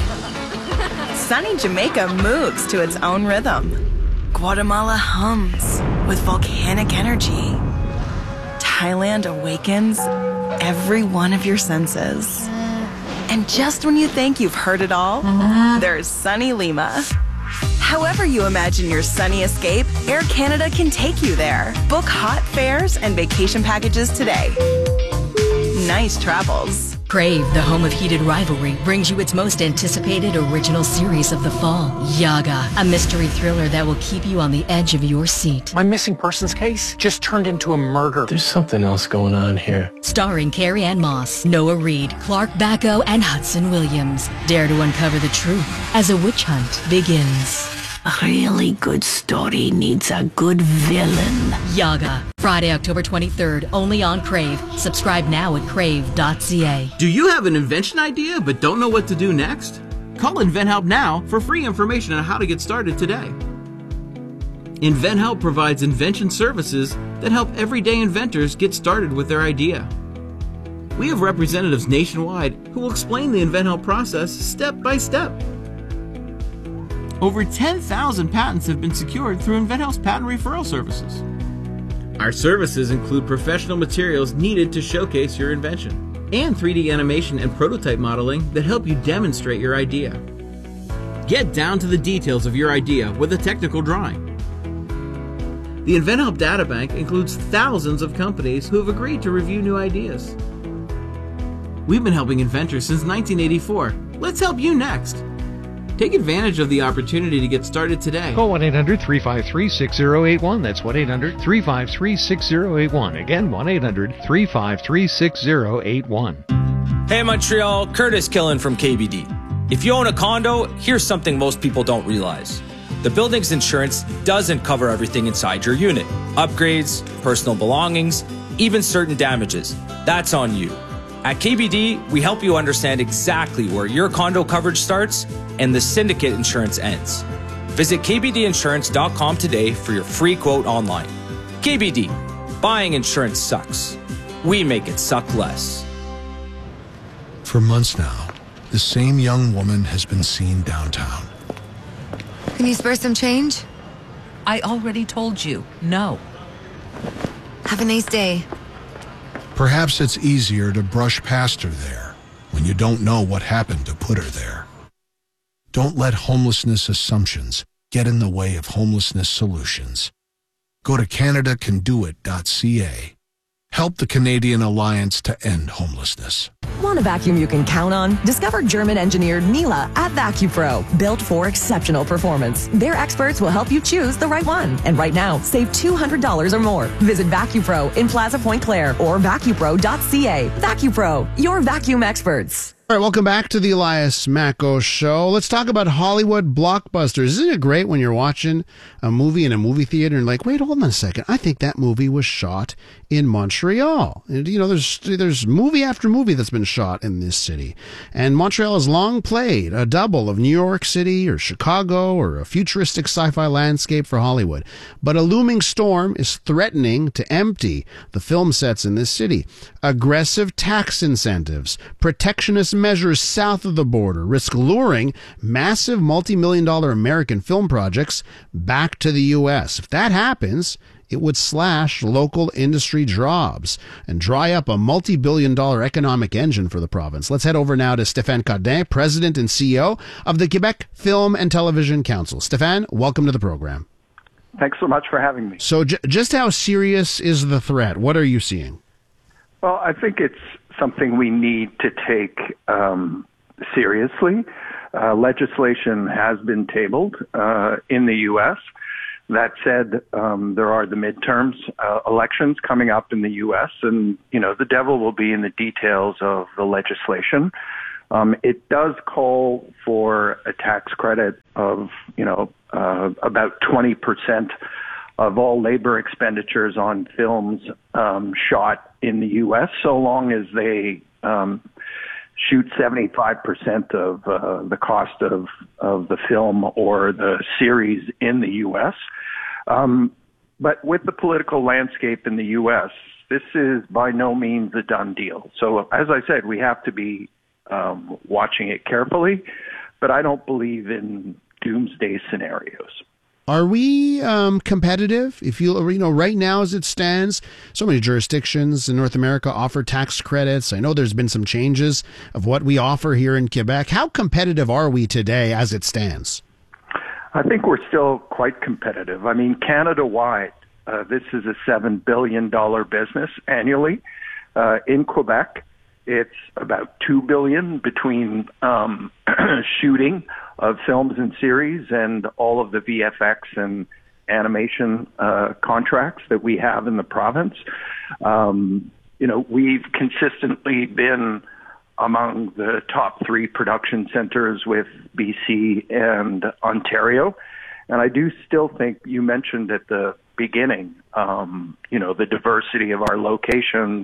Sunny Jamaica moves to its own rhythm. Guatemala hums with volcanic energy. Thailand awakens every one of your senses. And just when you think you've heard it all, there's sunny Lima. However you imagine your sunny escape, Air Canada can take you there. Book hot fares and vacation packages today. Nice travels. Crave, the home of heated rivalry, brings you its most anticipated original series of the fall, Yaga, a mystery thriller that will keep you on the edge of your seat. My missing persons case just turned into a murder. There's something else going on here. Starring Carrie Ann Moss, Noah Reid, Clark Bacco, and Hudson Williams. Dare to uncover the truth as a witch hunt begins. A really good story needs a good villain. Yaga, Friday, October twenty-third, only on Crave. Subscribe now at crave dot c a. Do you have an invention idea but don't know what to do next? Call InventHelp now for free information on how to get started today. InventHelp provides invention services that help everyday inventors get started with their idea. We have representatives nationwide who will explain the InventHelp process step by step. Over ten thousand patents have been secured through InventHelp's patent referral services. Our services include professional materials needed to showcase your invention, and three D animation and prototype modeling that help you demonstrate your idea. Get down to the details of your idea with a technical drawing. The InventHelp Databank includes thousands of companies who have agreed to review new ideas. We've been helping inventors since nineteen eighty-four. Let's help you next. Take advantage of the opportunity to get started today. Call one eight hundred three five three six zero eight one. That's one eight hundred three five three six zero eight one. Again, one eight hundred three five three six zero eight one. Hey Montreal, Curtis Killen from K B D. If you own a condo, here's something most people don't realize. The building's insurance doesn't cover everything inside your unit. Upgrades, personal belongings, even certain damages. That's on you. At K B D, we help you understand exactly where your condo coverage starts and the syndicate insurance ends. Visit k b d insurance dot com today for your free quote online. K B D, buying insurance sucks. We make it suck less. For months now, the same young woman has been seen downtown. Can you spare some change? I already told you, no. Have a nice day. Perhaps it's easier to brush past her there when you don't know what happened to put her there. Don't let homelessness assumptions get in the way of homelessness solutions. Go to canada can do it dot c a. Help the Canadian Alliance to End Homelessness. Want a vacuum you can count on? Discover German-engineered Miele at VacuPro, built for exceptional performance. Their experts will help you choose the right one. And right now, save two hundred dollars or more. Visit VacuPro in Plaza Point Claire or vacu pro dot c a. VacuPro, your vacuum experts. All right, welcome back to the Elias Macko Show. Let's talk about Hollywood blockbusters. Isn't it great when you're watching a movie in a movie theater and like, wait, hold on a second. I think that movie was shot in Montreal. And, you know, there's there's movie after movie that's been shot in this city. And Montreal has long played a double of New York City or Chicago or a futuristic sci-fi landscape for Hollywood. But a looming storm is threatening to empty the film sets in this city. Aggressive tax incentives, protectionist measures south of the border risk luring massive multi-million dollar American film projects back to the U S. If that happens, it would slash local industry jobs and dry up a multi-billion dollar economic engine for the province. Let's head over now to Stéphane Cardin, President and C E O of the Quebec Film and Television Council. Stéphane, welcome to the program. Thanks so much for having me. So j- just how serious is the threat? What are you seeing? Well, I think it's something we need to take um, seriously. Uh, legislation has been tabled uh, in the U S. That said, um, there are the midterms uh, elections coming up in the U S, and, you know, the devil will be in the details of the legislation. Um, it does call for a tax credit of, you know, uh, about twenty percent of all labor expenditures on films um, shot in the U S, so long as they um, shoot seventy-five percent of uh, the cost of, of the film or the series in the U S. Um, but with the political landscape in the U S, this is by no means a done deal. So as I said, we have to be um, watching it carefully, but I don't believe in doomsday scenarios. Are we um, competitive? If you, you know, right now as it stands, so many jurisdictions in North America offer tax credits. I know there's been some changes of what we offer here in Quebec. How competitive are we today as it stands? I think we're still quite competitive. I mean, Canada-wide, uh, this is a seven billion dollars business annually. Uh, in Quebec, it's about two billion dollars between um, shooting of films and series and all of the V F X and animation uh, contracts that we have in the province. Um, you know, we've consistently been among the top three production centers with B C and Ontario. And I do still think, you mentioned at the beginning, um, you know, the diversity of our locations,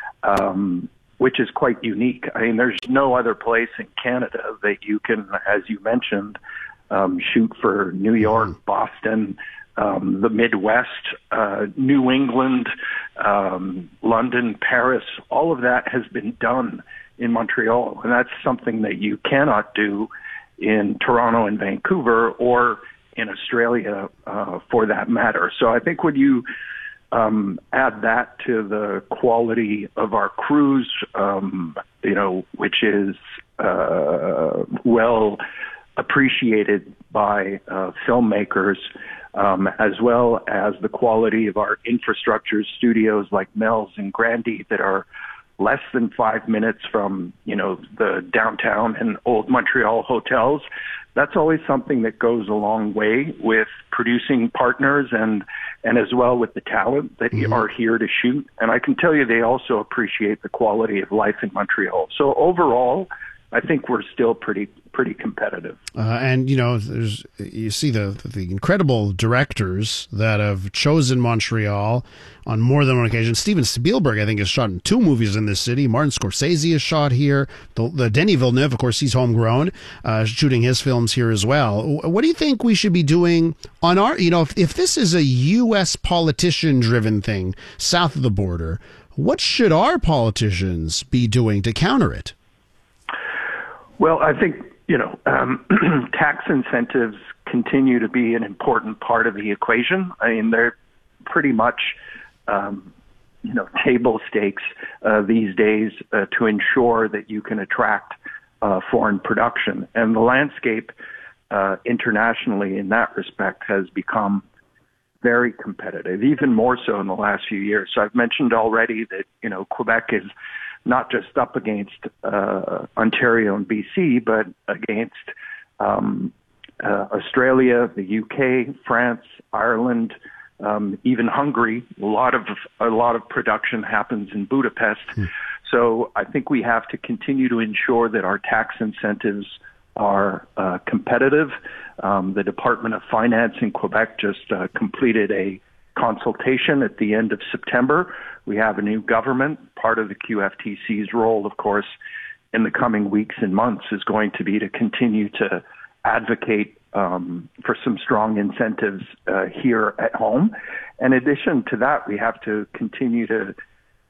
um, which is quite unique. I mean, there's no other place in Canada that you can, as you mentioned, um, shoot for New York, Boston, um, the Midwest, uh, New England, um, London, Paris. All of that has been done in Montreal, and that's something that you cannot do in Toronto and Vancouver or in Australia uh, for that matter. So I think when you um, add that to the quality of our crews, um, you know, which is uh, well appreciated by uh, filmmakers, um, as well as the quality of our infrastructure studios like Mel's and Grandy that are less than five minutes from, you know, the downtown and old Montreal hotels. That's always something that goes a long way with producing partners and, and as well with the talent that mm-hmm. are here to shoot. And I can tell you they also appreciate the quality of life in Montreal. So overall, I think we're still pretty pretty competitive. Uh, and, you know, there's you see the the incredible directors that have chosen Montreal on more than one occasion. Steven Spielberg, I think, has shot in two movies in this city. Martin Scorsese has shot here. The, the Denis Villeneuve, of course, he's homegrown, uh, shooting his films here as well. What do you think we should be doing on our, you know, if, if this is a U S politician-driven thing south of the border, what should our politicians be doing to counter it? Well, I think, you know, um, tax incentives continue to be an important part of the equation. I mean, they're pretty much, um, you know, table stakes uh, these days uh, to ensure that you can attract uh, foreign production. And the landscape uh, internationally in that respect has become very competitive, even more so in the last few years. So I've mentioned already that, you know, Quebec is not just up against uh, Ontario and B C, but against um, uh, Australia, the U K, France, Ireland, um, even Hungary. A lot of a lot of production happens in Budapest. Hmm. So I think we have to continue to ensure that our tax incentives are uh, competitive. Um, the Department of Finance in Quebec just uh, completed a consultation at the end of September. We have a new government. Part of the Q F T C's role, of course, in the coming weeks and months is going to be to continue to advocate um, for some strong incentives uh, here at home. In addition to that, we have to continue to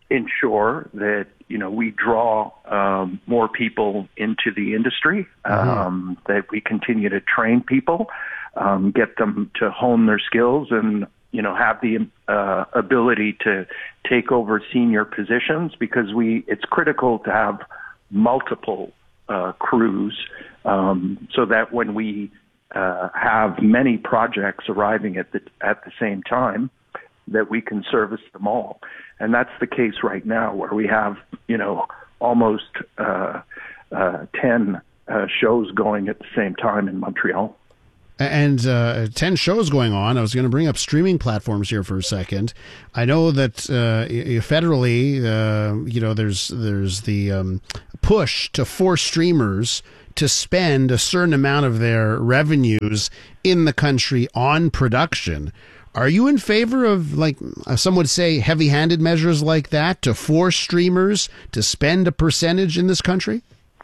ensure that, you know, we draw um, more people into the industry, Mm-hmm. um, that we continue to train people, um, get them to hone their skills and, you know, have the uh, ability to take over senior positions, because we it's critical to have multiple uh, crews um, so that when we uh, have many projects arriving at the at the same time, that we can service them all. And that's the case right now, where we have, you know, almost uh, uh, ten uh, shows going at the same time in Montreal. And uh, ten shows going on. I was going to bring up streaming platforms here for a second. I know that uh, federally, uh, you know, there's there's the um, push to force streamers to spend a certain amount of their revenues in the country on production. Are you in favor of, like, uh, some would say, heavy-handed measures like that to force streamers to spend a percentage in this country?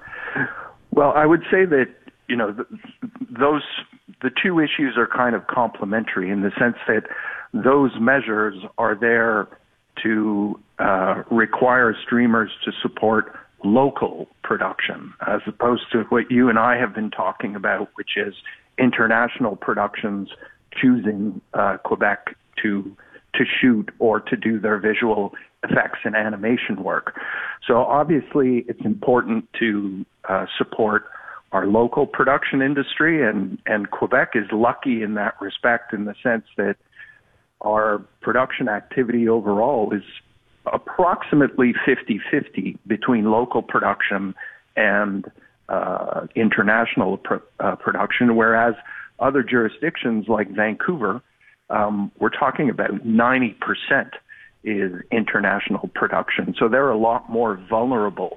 Well, I would say that, you know, th- those the two issues are kind of complementary in the sense that those measures are there to uh, require streamers to support local production, as opposed to what you and I have been talking about, which is international productions choosing uh, Quebec to to shoot or to do their visual effects and animation work. So obviously it's important to uh, support our local production industry, and, and Quebec is lucky in that respect, in the sense that our production activity overall is approximately fifty-fifty between local production and uh, international pr- uh, production, whereas other jurisdictions like Vancouver, um, we're talking about ninety percent is international production. So they're a lot more vulnerable,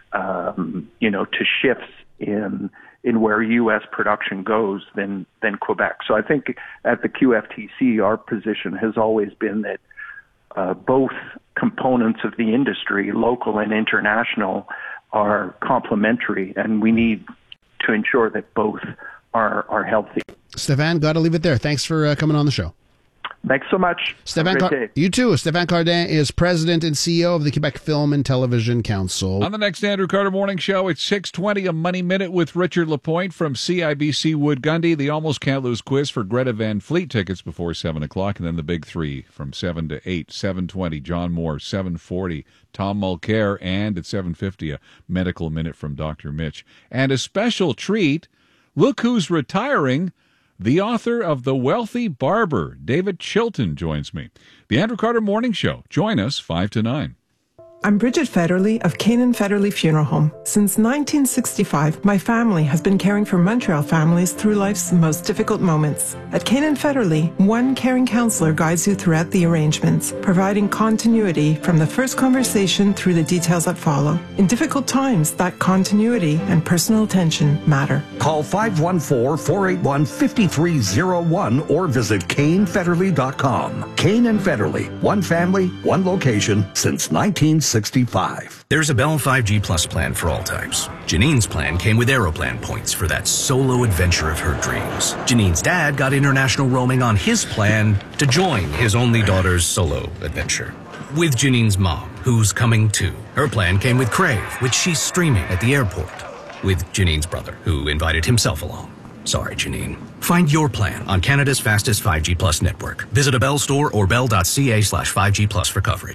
um, you know, to shifts in in where U S production goes than than Quebec. So I think at the Q F T C, our position has always been that uh, both components of the industry, local and international, are complementary, and we need to ensure that both are are healthy. Stéphane, got to leave it there. Thanks for uh, coming on the show. Thanks so much. Stéphane, Car- you too. Stéphane Cardin is president and C E O of the Quebec Film and Television Council. On the next Andrew Carter Morning Show, it's six twenty, a Money Minute with Richard Lapointe from C I B C Wood Gundy. The Almost Can't Lose quiz for Greta Van Fleet tickets before seven o'clock, and then the big three from seven to eight, seven twenty, John Moore, seven forty, Tom Mulcair, and at seven fifty, a Medical Minute from Doctor Mitch. And a special treat, look who's retiring. The author of The Wealthy Barber, David Chilton, joins me. The Andrew Carter Morning Show. Join us five to nine. I'm Bridget Federley of Canaan Federley Funeral Home. Since nineteen sixty-five, my family has been caring for Montreal families through life's most difficult moments. At Canaan Federley, one caring counselor guides you throughout the arrangements, providing continuity from the first conversation through the details that follow. In difficult times, that continuity and personal attention matter. Call five one four, four eight one, five three zero one or visit Kane Federley dot com. Kane and Federley, one family, one location since nineteen sixty-five. There's a Bell five G Plus plan for all types. Janine's plan came with Aeroplan points for that solo adventure of her dreams. Janine's dad got international roaming on his plan to join his only daughter's solo adventure. With Janine's mom, who's coming too. Her plan came with Crave, which she's streaming at the airport. With Janine's brother, who invited himself along. Sorry, Janine. Find your plan on Canada's fastest five G Plus network. Visit a Bell store or bell.ca slash 5G Plus for coverage.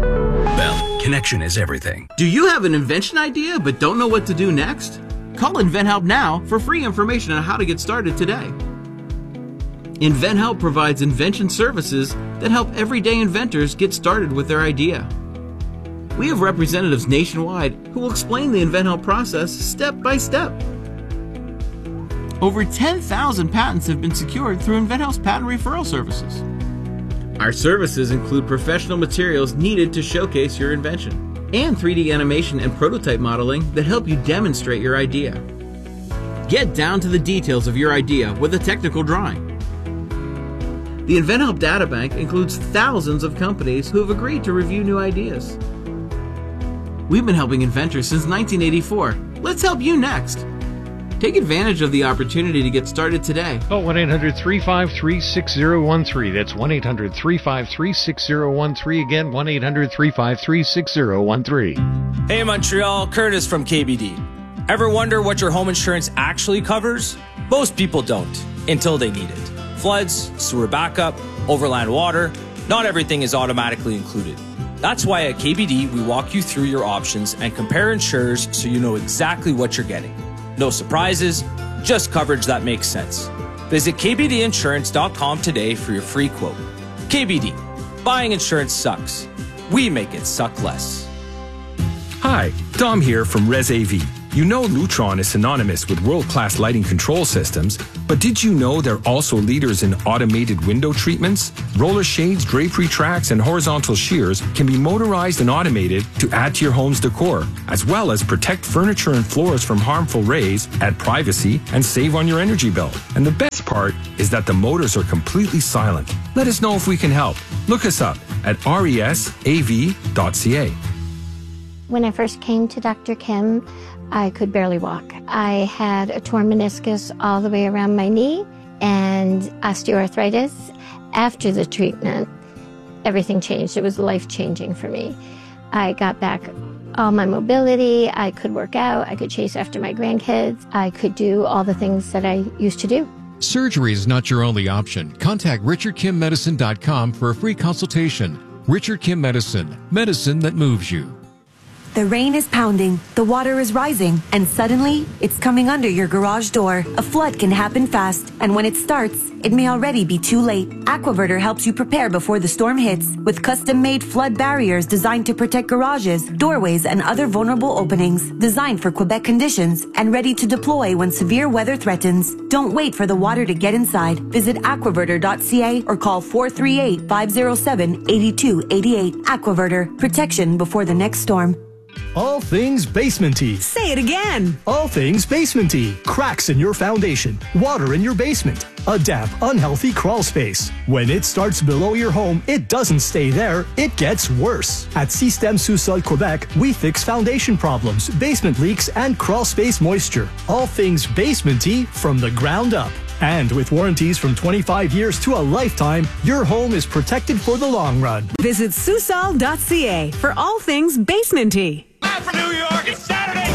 Bell, connection is everything. Do you have an invention idea but don't know what to do next? Call InventHelp now for free information on how to get started today. InventHelp provides invention services that help everyday inventors get started with their idea. We have representatives nationwide who will explain the InventHelp process step by step. Over ten thousand patents have been secured through InventHelp's patent referral services. Our services include professional materials needed to showcase your invention, and three D animation and prototype modeling that help you demonstrate your idea. Get down to the details of your idea with a technical drawing. The InventHelp Databank includes thousands of companies who have agreed to review new ideas. We've been helping inventors since nineteen eighty-four. Let's help you next. Take advantage of the opportunity to get started today. Call one eight hundred three five three six zero one three. That's one eight hundred three five three six zero one three. Again, one eight hundred three five three six zero one three. Hey Montreal, Curtis from K B D. Ever wonder what your home insurance actually covers? Most people don't, until they need it. Floods, sewer backup, overland water, not everything is automatically included. That's why at K B D, we walk you through your options and compare insurers so you know exactly what you're getting. No surprises, just coverage that makes sense. Visit K B D insurance dot com today for your free quote. K B D, buying insurance sucks. We make it suck less. Hi, Dom here from Res A V. You know Lutron is synonymous with world-class lighting control systems, but did you know they're also leaders in automated window treatments? Roller shades, drapery tracks, and horizontal shears can be motorized and automated to add to your home's decor, as well as protect furniture and floors from harmful rays, add privacy, and save on your energy bill. And the best part is that the motors are completely silent. Let us know if we can help. Look us up at resav dot c a. When I first came to Doctor Kim, I could barely walk. I had a torn meniscus all the way around my knee and osteoarthritis. After the treatment, everything changed. It was life-changing for me. I got back all my mobility. I could work out. I could chase after my grandkids. I could do all the things that I used to do. Surgery is not your only option. Contact richard kim medicine dot com for a free consultation. Richard Kim Medicine, medicine that moves you. The rain is pounding, the water is rising, and suddenly, it's coming under your garage door. A flood can happen fast, and when it starts, it may already be too late. Aquaverter helps you prepare before the storm hits with custom-made flood barriers designed to protect garages, doorways, and other vulnerable openings, designed for Quebec conditions, and ready to deploy when severe weather threatens. Don't wait for the water to get inside. Visit aquaverter dot c a or call four three eight, five zero seven, eight two eight eight. Aquaverter, protection before the next storm. All things basement-y. Say it again. All things basement-y. Cracks in your foundation. Water in your basement. A damp, unhealthy crawl space. When it starts below your home, it doesn't stay there. It gets worse. At Système Sous-Sol Quebec, we fix foundation problems, basement leaks, and crawl space moisture. All things basement-y from the ground up. And with warranties from twenty-five years to a lifetime, your home is protected for the long run. Visit Sous-Sol dot c a for all things basement-y. Live from New York, it's Saturday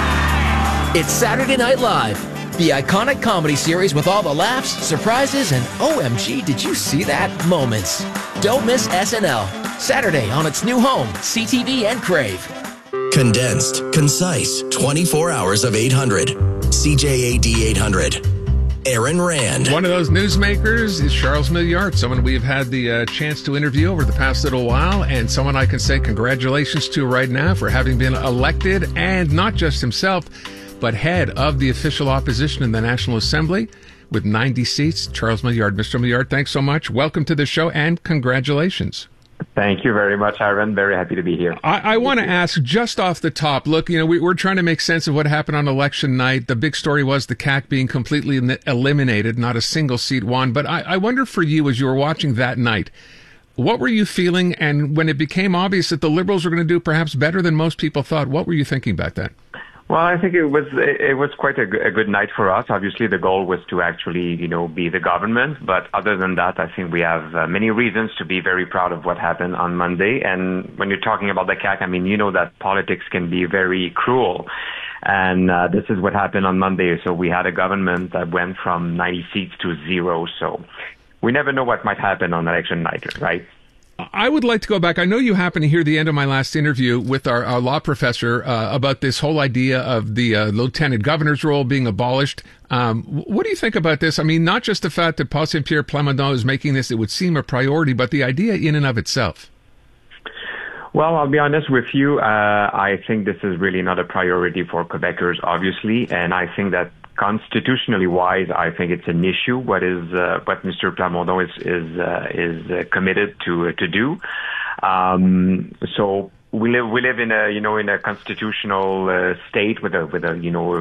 night! It's Saturday Night Live, the iconic comedy series with all the laughs, surprises, and O M G, did you see that moments. Don't miss S N L, Saturday on its new home, C T V and Crave. Condensed, concise, twenty-four hours of eight hundred. C J A D eight hundred. Aaron Rand. One of those newsmakers is Charles Milliard, someone we've had the uh, chance to interview over the past little while, and someone I can say congratulations to right now for having been elected, and not just himself, but head of the official opposition in the National Assembly with ninety seats. Charles Milliard. Mister Milliard, thanks so much. Welcome to the show, and congratulations. Thank you very much, Aaron. Very happy to be here. I, I want to ask just off the top, look, you know, we, we're trying to make sense of what happened on election night. The big story was the C A Q being completely eliminated, not a single seat won. But I, I wonder for you, as you were watching that night, what were you feeling? And when it became obvious that the Liberals were going to do perhaps better than most people thought, what were you thinking back then? Well, I think it was it was quite a, a good night for us. Obviously, the goal was to actually, you know, be the government. But other than that, I think we have uh, many reasons to be very proud of what happened on Monday. And when you're talking about the C A Q, I mean, you know that politics can be very cruel. And uh, this is what happened on Monday. So we had a government that went from ninety seats to zero. So we never know what might happen on election night, right? I would like to go back. I know you happened to hear the end of my last interview with our, our law professor uh, about this whole idea of the uh, lieutenant governor's role being abolished. Um, what do you think about this? I mean, not just the fact that Paul Saint-Pierre Plamondon is making this, it would seem a priority, but the idea in and of itself. Well, I'll be honest with you. Uh, I think this is really not a priority for Quebecers, obviously, and I think that constitutionally wise, I think it's an issue. What is uh, what Mister Plamondon is is uh, is uh, committed to uh, to do. Um, so we live we live in a you know in a constitutional uh, state with a with a you know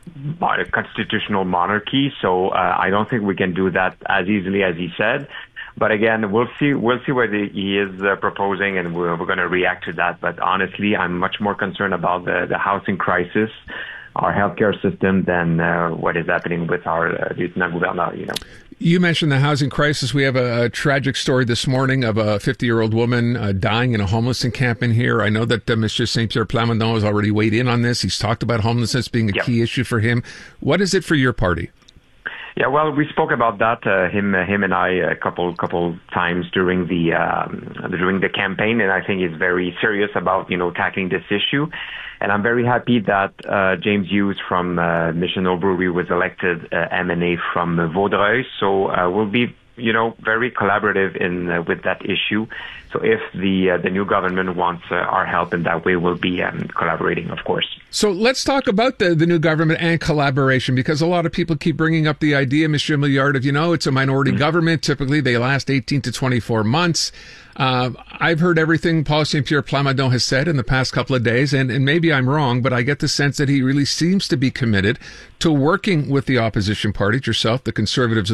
a constitutional monarchy. So uh, I don't think we can do that as easily as he said. But again, we'll see. We'll see what he is uh, proposing, and we're, we're going to react to that. But honestly, I'm much more concerned about the, the housing crisis our healthcare system than uh, what is happening with our uh, lieutenant governor, you know. You mentioned the housing crisis. We have a, a tragic story this morning of a fifty-year-old woman uh, dying in a homeless encampment here. I know that uh, Mister Saint-Pierre Plamondon has already weighed in on this. He's talked about homelessness being a yep. key issue for him. What is it for your party? Yeah, well, we spoke about that, uh, him, uh, him and I, a couple, couple times during the um, during the campaign, and I think he's very serious about, you know, tackling this issue. And I'm very happy that uh, James Hughes from uh, Mission Hill Brewery was elected uh, M N A from uh, Vaudreuil. So uh, we'll be, you know, very collaborative in uh, with that issue. So if the uh, the new government wants uh, our help in that way, we'll be um, collaborating, of course. So let's talk about the, the new government and collaboration, because a lot of people keep bringing up the idea, Mister Milliard, of, you know, it's a minority mm-hmm. government. Typically, they last eighteen to twenty-four months. Uh, I've heard everything Paul Saint-Pierre Plamondon has said in the past couple of days, and, and maybe I'm wrong, but I get the sense that he really seems to be committed to working with the opposition parties, yourself, the Conservatives